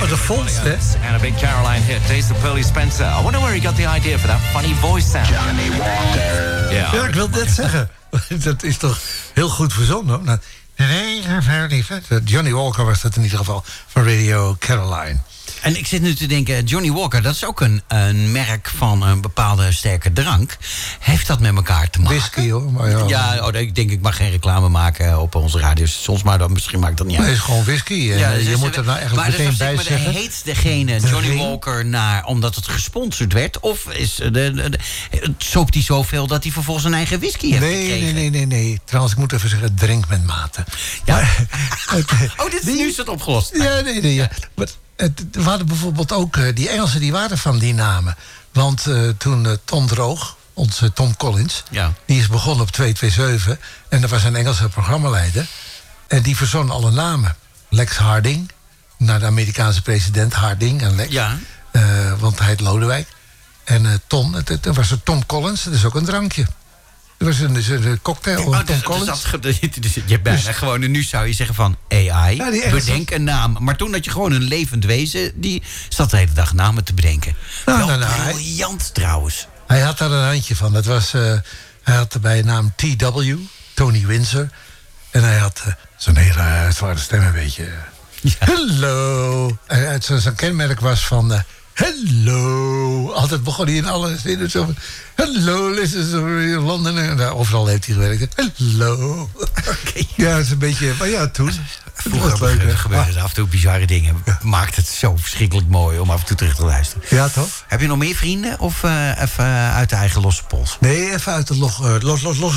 de volste, hè? And a big Caroline hit. There's the Pearly Spencer. I wonder where he got the idea for that funny voice sound. Johnny Walker. Ja, ik wil net zeggen. Dat is toch heel goed verzonnen, hoor. Nou, Johnny Walker was dat in ieder geval van Radio Caroline. En ik zit nu te denken, Johnny Walker, dat is ook een merk van een bepaalde sterke drank. Heeft dat met elkaar te maken? Whisky, hoor. Maar ja, ik denk, ik mag geen reclame maken op onze radiostations, maar dan misschien maakt dat niet uit. het is gewoon whisky. Ja, je moet er nou eigenlijk meteen bij zeggen. Maar heet degene Johnny Walker omdat het gesponsord werd? Of soopt hij zoveel dat hij vervolgens een eigen whisky heeft gekregen? Nee. Trouwens, ik moet even zeggen, drink met mate. Ja. Maar, Nu is het opgelost. Ja, nee. Ja. We hadden bijvoorbeeld ook, die Engelsen die waren van die namen. Want toen Tom Droog, onze Tom Collins, die is begonnen op 227. En dat was een Engelse programmaleider. En die verzon alle namen. Lex Harding, naar de Amerikaanse president Harding en Lex. Ja. Want hij heet Lodewijk. En Tom, dat was het Tom Collins, dat is ook een drankje. Dat was een cocktail. Tom Collins. Je hebt bijna gewoon, nu zou je zeggen van AI, bedenk een naam. Maar toen had je gewoon een levend wezen, die zat de hele dag namen te bedenken. Briljant trouwens. Hij had daar een handje van. Dat was, hij had bij naam TW, Tony Windsor. En hij had zo'n hele zware stem een beetje. Hello. En zijn kenmerk was van... Hello. Altijd begon hij in alle zinnen zo van... Hello, listen to London. En overal heeft hij gewerkt. Hello. Okay. Ja, dat is een beetje... Maar ja, toen... Vroeger gebeurden af en toe bizarre dingen. Maakt het zo verschrikkelijk mooi om af en toe terug te luisteren. Ja, toch? Heb je nog meer vrienden? Of even uit de eigen losse pols? Nee, even uit de losse